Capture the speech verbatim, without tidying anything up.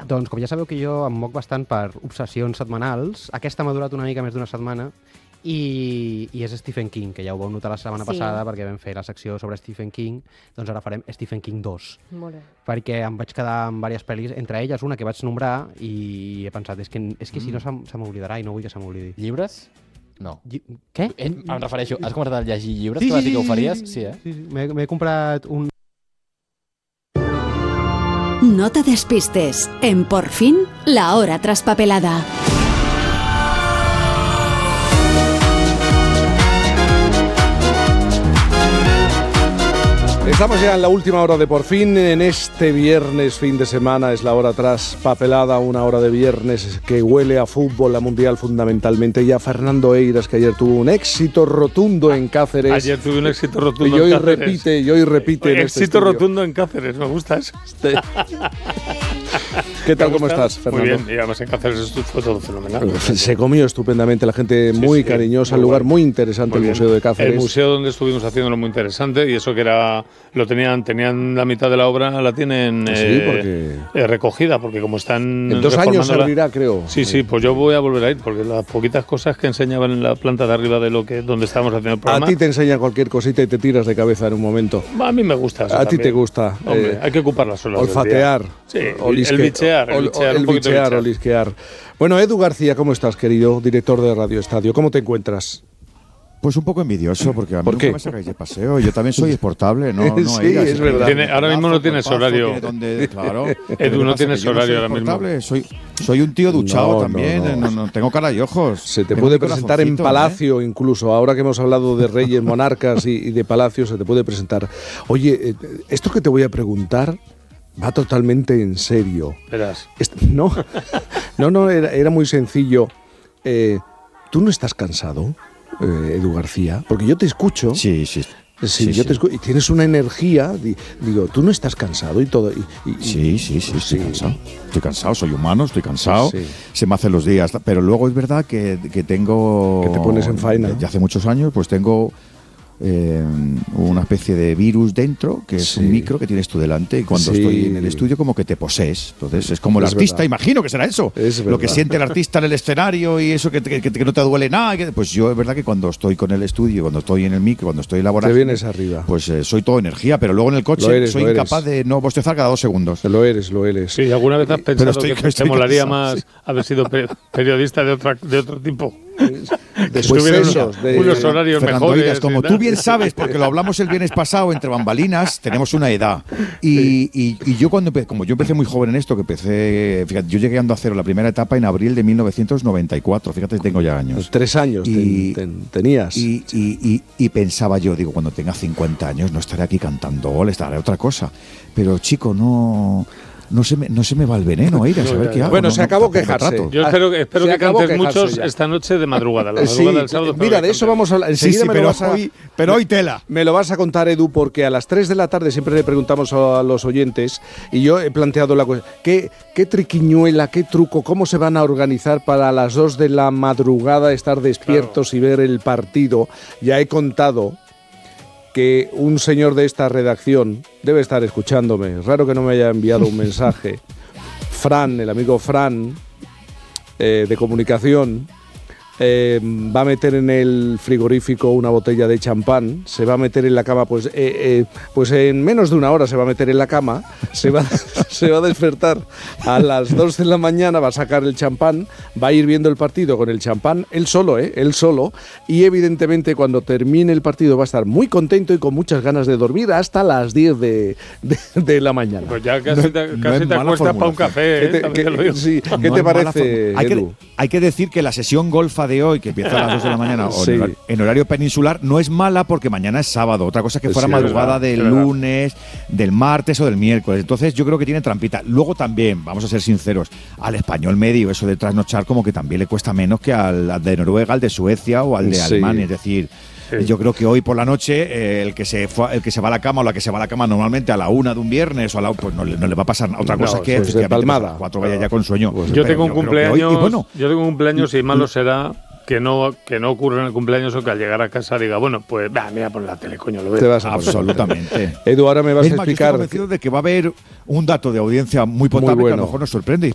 Doncs, com ja sabeu que jo em moc bastant per obsessions setmanals, aquesta m'ha durat una mica més d'una setmana i, i és Stephen King, que ja ho vau notar la setmana sí. passada perquè vam fer la secció sobre Stephen King, doncs ara farem Stephen King dos. Molt bé. Perquè em vaig quedar amb diverses pel·lis, entre elles una que vaig nombrar i he pensat, és que, és que si no se, se m'oblidarà i no vull que se m'oblidi. Llibres? No. Lli Què? Eh, em refereixo, has començat a llegir llibres? Sí, que vas sí, dir que ho sí, faries? sí, Sí, eh? sí, sí. M'he comprat un... No te despistes. En Por Fin, la hora traspapelada. Estamos ya en la última hora de Por Fin. En este viernes, fin de semana, es la hora traspapelada, una hora de viernes que huele a fútbol, a mundial fundamentalmente, y a Fernando Eiras, que ayer tuvo un éxito rotundo en Cáceres. Ayer tuve un éxito rotundo y hoy en Cáceres. repite, y hoy repite. En éxito este rotundo en Cáceres, me gusta eso. ¿Qué tal, cómo estás, Fernando? Muy bien, y además en Cáceres fue todo fenomenal. Se comió estupendamente, la gente sí, muy sí, cariñosa, muy el lugar bueno. muy interesante, muy el Museo de Cáceres. El museo donde estuvimos haciéndolo muy interesante, y eso que era, lo tenían, tenían la mitad de la obra, la tienen sí, eh, porque... eh, recogida, porque como están en dos años servirá, creo. Sí, sí, pues yo voy a volver a ir, porque las poquitas cosas que enseñaban en la planta de arriba de lo que donde estábamos haciendo el programa. A ti te enseñan cualquier cosita y te tiras de cabeza en un momento. A mí me gusta eso A también. ti te gusta. Hombre, eh, hay que ocupar las horas olfatear. Sí, olisque, el bichear, el bichear, el bichear, olisquear. Bueno, Edu García, ¿cómo estás, querido director de Radio Estadio? ¿Cómo te encuentras? Pues un poco envidioso, porque a mí ¿Por nunca qué? me sacáis de paseo. Yo también soy exportable, ¿no? no sí, Eiras, es verdad. Tiene, ahora mismo no tienes horario. Donde, claro. Edu, no tienes horario ahora mismo. Soy, soy un tío duchado no, también, no, no. No, no, tengo cara y ojos. Se te tengo puede presentar en Palacio, ¿eh? Incluso. Ahora que hemos hablado de reyes, monarcas y, y de Palacio, se te puede presentar. Oye, esto que te voy a preguntar va totalmente en serio. Verás. No, no, no, era, era muy sencillo. Eh, ¿Tú no estás cansado, eh, Edu García? Porque yo te escucho. Sí, sí. Sí, sí, yo sí. te escucho, y tienes una energía. Digo, ¿tú no estás cansado y todo? Y, y, sí, sí, sí, estoy sí. cansado. Estoy cansado, soy humano, estoy cansado. Sí. Se me hacen los días. Pero luego es verdad que, que tengo... Que te pones en faena. Ya hace muchos años, pues tengo... Eh, una especie de virus dentro, que es sí. un micro que tienes tú delante, y cuando sí. estoy en el estudio como que te posees. Entonces es como el es artista, verdad. imagino que será eso, es lo que siente el artista en el escenario y eso que, que, que no te duele nada. Que, pues yo es verdad que cuando estoy con el estudio, cuando estoy en el micro, cuando estoy elaborando, te vienes arriba. Pues eh, soy todo energía, pero luego en el coche eres, soy incapaz de no bostezar cada dos segundos. Lo eres, lo eres. Sí, ¿alguna vez has pensado estoy, que te molaría cansado, más sí. haber sido periodista de, otra, de otro tipo? De sucesos, de, unos horarios Fernando mejores. Eiras, como tú bien sabes, porque lo hablamos el viernes pasado entre bambalinas, tenemos una edad. Y, y, y yo cuando como yo empecé muy joven en esto, que empecé, fíjate, yo llegué a Onda Cero la primera etapa en abril de mil novecientos noventa y cuatro, fíjate, tengo ya años. Tres años y, ten, ten, tenías. Y, y, y, y pensaba yo, digo, cuando tenga cincuenta años no estaré aquí cantando gol, estaré otra cosa. Pero chico, no... No se, me, no se me va el veneno, Eiras, a ver qué hago. Bueno, no, se no, acabó no, quejarse. Yo espero, espero que cantes muchos ya. esta noche de madrugada, la sí, madrugada del sábado. Mira, de eso vamos a hablar. Enseguida sí, sí, me pero, lo vas a, hoy, pero hoy tela. Me lo vas a contar, Edu, porque a las tres de la tarde siempre le preguntamos a los oyentes, y yo he planteado la cuestión, ¿qué, qué triquiñuela, qué truco, cómo se van a organizar para a las dos de la madrugada estar despiertos claro. y ver el partido? Ya he contado que un señor de esta redacción debe estar escuchándome, raro que no me haya enviado un mensaje. Fran, el amigo Fran, eh, de comunicación, eh, va a meter en el frigorífico una botella de champán, se va a meter en la cama, pues, eh, eh, pues en menos de una hora se va a meter en la cama, se va, se va a despertar a las dos de la mañana, va a sacar el champán, va a ir viendo el partido con el champán, él solo, ¿eh? Él solo, y evidentemente cuando termine el partido va a estar muy contento y con muchas ganas de dormir hasta las diez de, de, de la mañana. Pues ya casi no, te, casi no te acuestas para un café, ¿eh? ¿Qué te, te lo digo. Sí, ¿qué no te parece, hay Edu? Que, hay que decir que la sesión golfa de hoy, que empieza a las dos de la mañana, sí. en, horario, en horario peninsular, no es mala porque mañana es sábado. Otra cosa es que fuera sí, madrugada verdad, del lunes, del martes o del miércoles. Entonces yo creo que tiene trampita. Luego también, vamos a ser sinceros, al español medio, eso de trasnochar como que también le cuesta menos que al, al de Noruega, al de Suecia o al de sí. Alemania. Es decir, sí. yo creo que hoy por la noche eh, el que se fue, el que se va a la cama o la que se va a la cama normalmente a la una de un viernes o a la pues no, no le va a pasar nada. Otra no, cosa es que pues de palmada. cuatro vaya ya con sueño. Pues yo tengo un cumpleaños, hoy, y bueno, yo tengo un cumpleaños y malo será que no que no ocurra en el cumpleaños o que al llegar a casa diga, bueno, pues bah, mira por la tele, coño, lo veo. Te vas a absolutamente. Edu, ahora me vas es a más, explicar. Yo estoy convencido de que va a haber un dato de audiencia muy potable muy bueno. Que a lo mejor nos sorprende.